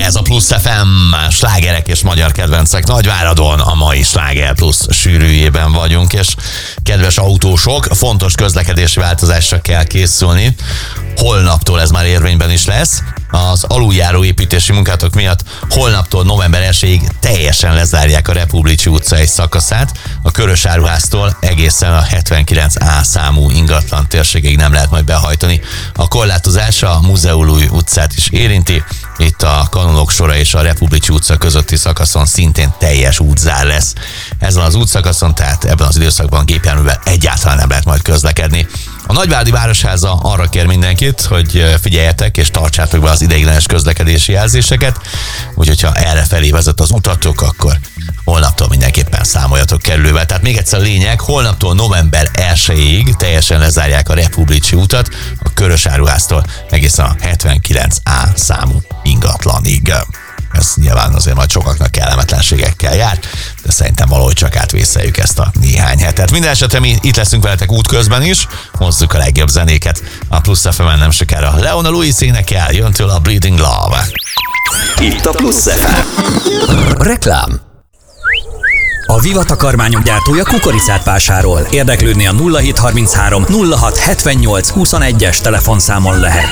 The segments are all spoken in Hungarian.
Ez a Plusz FM, slágerek és magyar kedvencek Nagyváradon, a mai Sláger Plusz sűrűjében vagyunk, és kedves autósok, fontos közlekedési változásra kell készülni. Holnaptól ez már érvényben is lesz. Az aluljáró építési munkátok miatt holnaptól november 1-ig teljesen lezárják a Republicsi utca egy szakaszát. A Körösáruháztól egészen a 79A számú ingatlan térségig nem lehet majd behajtani. A korlátozás a Múzeumúj utcát is érinti. Itt a Kanonok sora és a Republicsi utca közötti szakaszon szintén teljes útzár lesz. Ezen az útszakaszon, tehát ebben az időszakban gépjárművel egyáltalán nem lehet majd közlekedni. A Nagyváradi Városháza arra kér mindenkit, hogy figyeljetek és tartsátok be az ideiglenes közlekedési jelzéseket, úgyhogy ha errefelé vezet az utatok, akkor holnaptól mindenképpen számoljatok kerülővel. Tehát még egyszer a lényeg, holnaptól november 1-ig teljesen lezárják a Republicsi utat, a Körösáruháztól egészen a 79A számú ingatlanig. Ez nyilván azért majd sokaknak kellemetlenségekkel jár, de szerintem valahogy csak átvészeljük ezt a néhány hetet. Minden esetre mi itt leszünk veletek útközben is, hozzuk a legjobb zenéket. A Plusz FM-en nem sokára Leona Lewis énekel, jön tőle a Bleeding Love. Itt a Plusz FM. Reklám. A Viva takarmányok gyártója kukoricát vásárol. Érdeklődni a 0733 06 78 21-es telefonszámon lehet.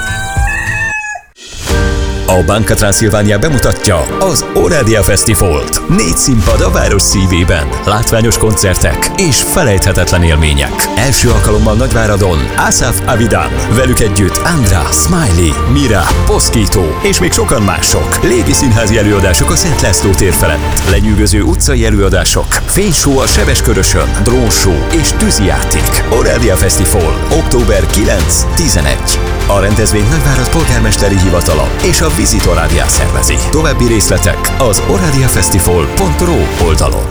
A Banca Transilvania bemutatja az Orádia Fesztivált. 4 színpad a város szívében, látványos koncertek és felejthetetlen élmények. Első alkalommal Nagyváradon Asaf Avidan, velük együtt Andra, Smiley, Mira, Poszkító és még sokan mások. Légi színházi előadások a Szent László tér felett, lenyűgöző utcai előadások, fényshow a Sebeskörösön, drónshow és tűzijáték. Orádia Fesztivál, október 9-11. A rendezvény Nagyvárad polgármesteri hivatala és a Visit Orádia szervezi. További részletek az oradiafestival.ru oldalon.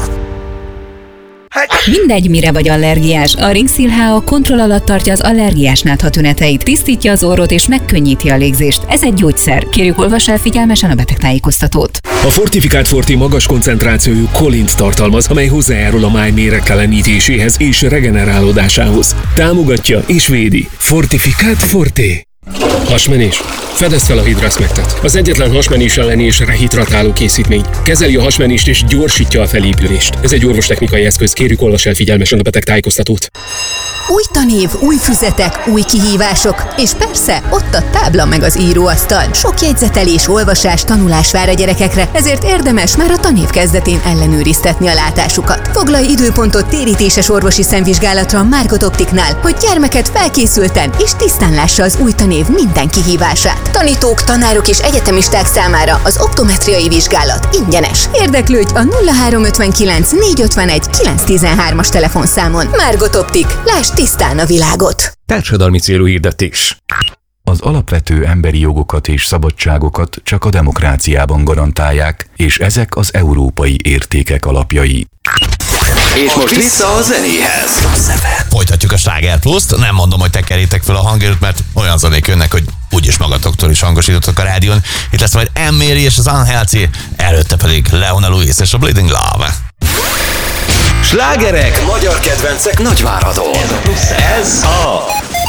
Mindegy, mire vagy allergiás, a Ringszil HA kontroll alatt tartja az allergiás nátha tüneteit, tisztítja az orrot és megkönnyíti a légzést. Ez egy gyógyszer. Kérjük, olvass el figyelmesen a betegtájékoztatót. A Fortifikált Forti magas koncentrációjú kolint tartalmaz, amely hozzájárul a máj méregtelenítéséhez és regenerálódásához. Támogatja és védi. Fortifikált Forti. Hasmenés. Fedezd fel a Hidraszmektet. Az egyetlen hasmenés elleni és rehidratáló készítmény. Kezeli a hasmenést és gyorsítja a felépülést. Ez egy orvostechnikai eszköz, kérjük, olvass el figyelmesen a betegtájékoztatót. Új tanév, új füzetek, új kihívások, és persze ott a tábla meg az íróasztal. Sok jegyzetelés, olvasás, tanulás vár a gyerekekre, ezért érdemes már a tanév kezdetén ellenőriztetni a látásukat. Foglalj időpontot térítéses orvosi szemvizsgálatra a Margot Optiknál, hogy gyermeket felkészülten és tisztán lássa az új tanév minden kihívását. Tanítók, tanárok és egyetemisták számára az optometriai vizsgálat ingyenes. Érdeklődj a 0359 451 913-as telefonszámon. Margot Optik, láss tisztán a világot! Társadalmi célú hirdetés. Az alapvető emberi jogokat és szabadságokat csak a demokráciában garantálják, és ezek az európai értékek alapjai. És most vissza a zenéhez. Folytatjuk a Sláger Pluszt, nem mondom, hogy tekerjétek fel a hangerőt, mert olyan zenék jönnek, hogy úgyis magatoktól is hangosítottak a rádión. Itt lesz majd M-Mary és az Unhealthy, előtte pedig Leona Lewis és a Bleeding Love. Slágerek, magyar kedvencek Nagyváradon. Ez a